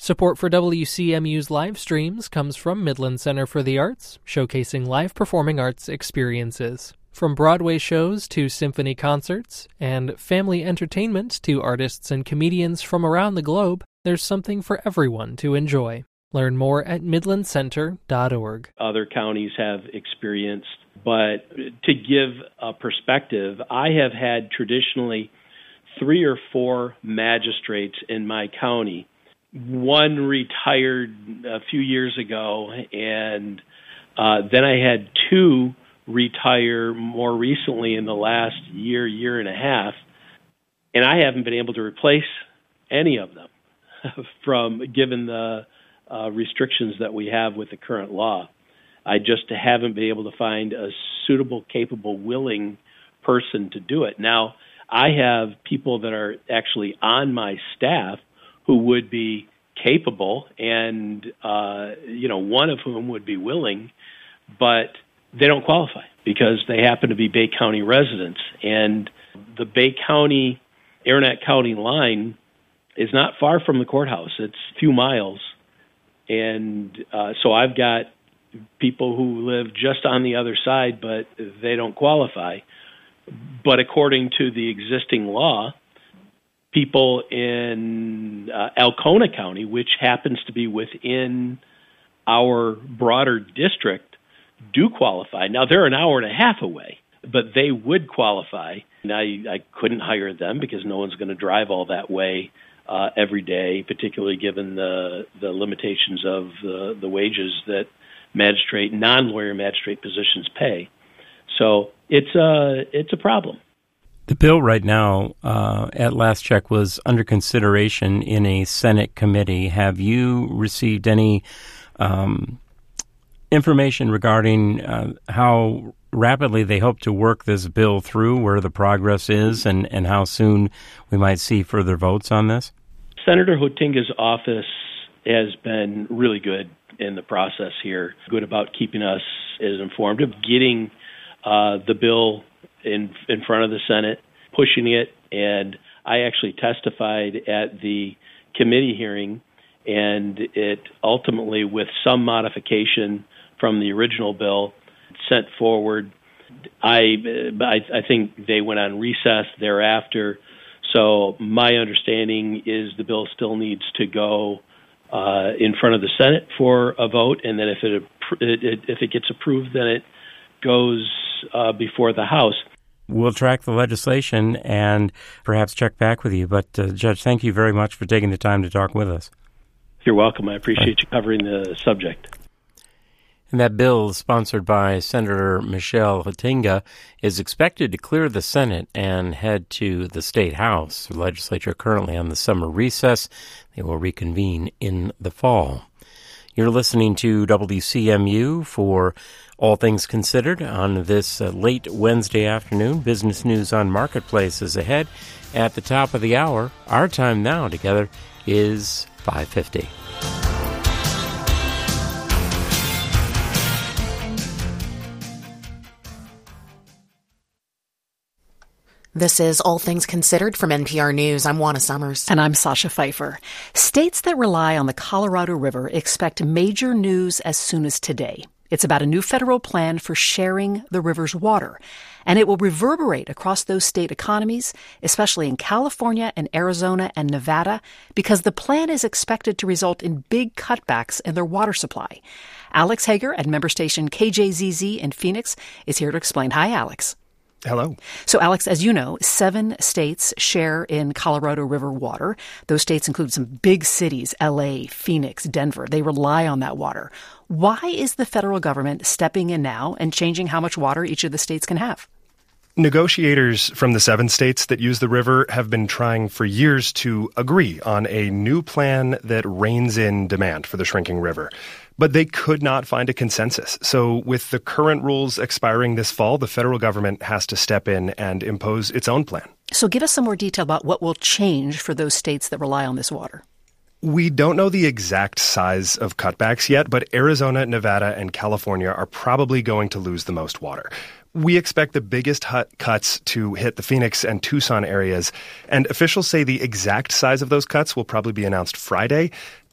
Support for WCMU's live streams comes from Midland Center for the Arts, showcasing live performing arts experiences. From Broadway shows to symphony concerts, and family entertainment to artists and comedians from around the globe, there's something for everyone to enjoy. Learn more at midlandcenter.org. Other counties have experienced, but to give a perspective, I have had traditionally 3 or 4 magistrates in my county. One retired a few years ago, and then I had 2 retire more recently in the last year and a half, and I haven't been able to replace any of them given the restrictions that we have with the current law. I just haven't been able to find a suitable, capable, willing person to do it. Now, I have people that are actually on my staff who would be capable and, one of whom would be willing, but they don't qualify because they happen to be Bay County residents. And the Bay County, Aranet County line is not far from the courthouse. It's a few miles. And so I've got people who live just on the other side, but they don't qualify. But according to the existing law, people in Alcona County, which happens to be within our broader district, do qualify. Now, they're an hour and a half away, but they would qualify. And I couldn't hire them because no one's going to drive all that way every day, particularly given the limitations of the wages that non-lawyer magistrate positions pay. So it's a problem. The bill right now, at last check, was under consideration in a Senate committee. Have you received any information regarding how rapidly they hope to work this bill through, where the progress is, and how soon we might see further votes on this? Senator Hotinga's office has been really good in the process here, good about keeping us as informed of getting the bill in front of the Senate, pushing it, and I actually testified at the committee hearing, and it ultimately, with some modification from the original bill, sent forward. I think they went on recess thereafter, so my understanding is the bill still needs to go in front of the Senate for a vote, and then if it gets approved, then it goes before the House. We'll track the legislation and perhaps check back with you. But, Judge, thank you very much for taking the time to talk with us. You're welcome. I appreciate you covering the subject. And that bill, sponsored by Senator Michelle Hotinga, is expected to clear the Senate and head to the State House. The legislature currently on the summer recess. They will reconvene in the fall. You're listening to WCMU for All Things Considered on this late Wednesday afternoon. Business news on Marketplace is ahead at the top of the hour. Our time now together is 5:50. This is All Things Considered from NPR News. I'm Juana Summers. And I'm Sasha Pfeiffer. States that rely on the Colorado River expect major news as soon as today. It's about a new federal plan for sharing the river's water, and it will reverberate across those state economies, especially in California and Arizona and Nevada, because the plan is expected to result in big cutbacks in their water supply. Alex Hager at member station KJZZ in Phoenix is here to explain. Hi, Alex. Hello. So, Alex, as you know, 7 states share in Colorado River water. Those states include some big cities, L.A., Phoenix, Denver. They rely on that water. Why is the federal government stepping in now and changing how much water each of the states can have? Negotiators from the 7 states that use the river have been trying for years to agree on a new plan that reins in demand for the shrinking river. But they could not find a consensus. So with the current rules expiring this fall, the federal government has to step in and impose its own plan. So give us some more detail about what will change for those states that rely on this water. We don't know the exact size of cutbacks yet, but Arizona, Nevada, and California are probably going to lose the most water. We expect the biggest cuts to hit the Phoenix and Tucson areas, and officials say the exact size of those cuts will probably be announced Friday.